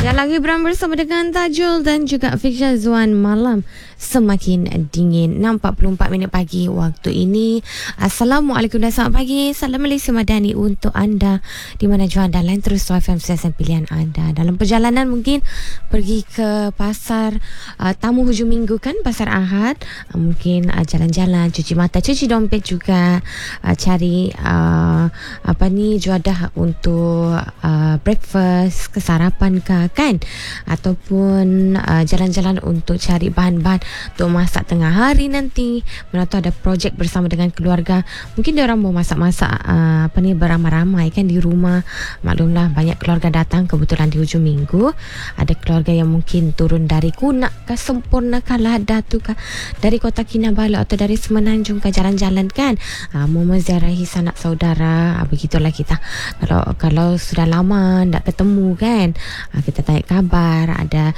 Jalan Gibran bersama dengan Tajul dan juga Fiksha Zuan. Malam semakin dingin, 6.44 minit pagi waktu ini. Assalamualaikum dan selamat pagi. Salam Malaysia Madani untuk anda di mana jua anda lain. Terus FM stesen pilihan anda. Dalam perjalanan mungkin pergi ke pasar tamu hujung minggu kan, pasar Ahad. Mungkin jalan-jalan, cuci mata, cuci dompet juga, cari juadah untuk breakfast, kesarapan kan, ataupun jalan-jalan untuk cari bahan-bahan untuk masak tengah hari nanti. Mana tu ada projek bersama dengan keluarga. Mungkin dia orang mau masak-masak beramai-ramai kan di rumah. Maklumlah banyak keluarga datang kebetulan di hujung minggu. Ada keluarga yang mungkin turun dari Kunak ke Sempurna ke Ladatu ke dari Kota Kinabalu atau dari Semenanjung ke jalan-jalan kan. Mau menziarahi sanak saudara. Begitulah kita. Kalau sudah lama tak ketemu kan, kita tanya kabar, ada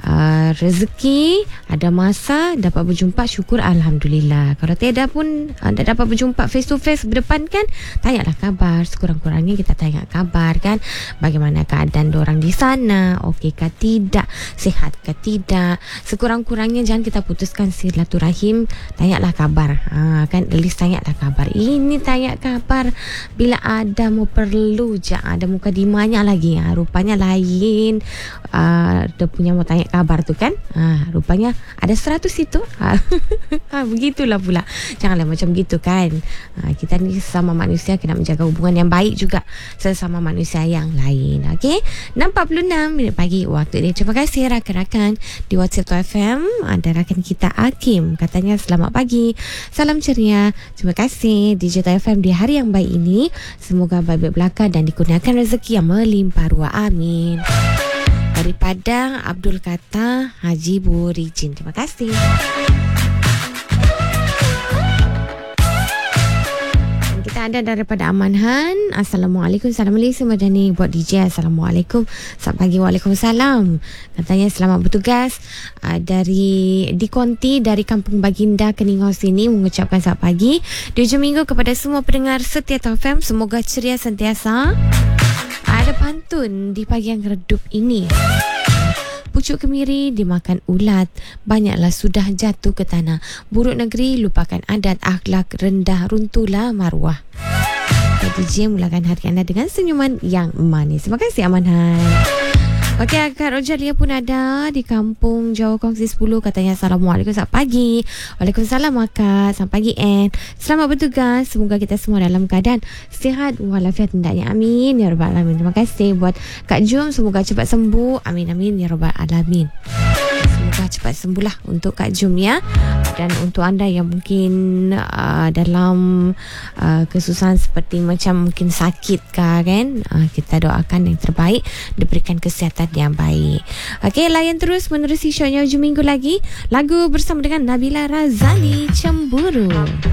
rezeki, ada masa dapat berjumpa, syukur alhamdulillah. Kalau tiada pun tak dapat berjumpa face to face berdepan kan, tanyalah kabar. Sekurang-kurangnya kita tanya kabar kan, bagaimana keadaan diorang di sana, okey ke tidak, sihat ke tidak. Sekurang-kurangnya jangan kita putuskan silaturahim, tanyalah kabar. Kan at least tanyalah kabar. Ini tanya kabar bila ada mau perlu je, ada muka dimanya lagi. Rupanya lain. Dia punya mau tanya kabar tu kan, rupanya ada 100 itu. Begitulah pula. Janganlah macam gitu kan. Kita ni sesama manusia kena menjaga hubungan yang baik juga sesama manusia yang lain. Okey, 6.46 minit pagi waktu ini. Terima kasih rakan-rakan di WhatsApp FM. Ada rakan kita Hakim, katanya selamat pagi, salam ceria. Terima kasih Digital FM di hari yang baik ini. Semoga baik-baik belaka dan dikurniakan rezeki yang melimpah ruah. Amin. Daripada Abdul Kata Haji Burijin. Terima kasih. Kita ada daripada Amanhan. Assalamualaikum, salam Malaysia Madani. Buat DJ, Assalamualaikum, selamat pagi. Waalaikumsalam. Katanya selamat bertugas dari Dikonti dari Kampung Baginda Keningau sini, mengucapkan selamat pagi di hujung minggu kepada semua pendengar setia FM. Semoga ceria sentiasa. Ada pantun di pagi yang redup ini. Pucuk kemiri dimakan ulat, banyaklah sudah jatuh ke tanah. Buruk negeri lupakan adat, akhlak rendah runtuhlah maruah. DJ mulakan hari anda dengan senyuman yang manis. Terima kasih Amanhan. Okey, Akak Rojalia pun ada di Kampung Jawa Kongsi 10. Katanya Assalamualaikum, selamat pagi. Waalaikumsalam Akak, selamat pagi selamat bertugas. Semoga kita semua dalam keadaan sihat walafiat hendaknya. Amin ya rabbal alamin. Terima kasih buat Kak Jum, semoga cepat sembuh. Amin amin ya rabbal alamin. Semoga cepat sembuhlah untuk Kak Jum ya. Dan untuk anda yang mungkin dalam kesusahan seperti macam mungkin sakit kan, kita doakan yang terbaik, diberikan kesihatan yang baik. Okey, layan terus menerusi shownya hujung minggu lagi. Lagu bersama dengan Nabila Razali, Cemburu.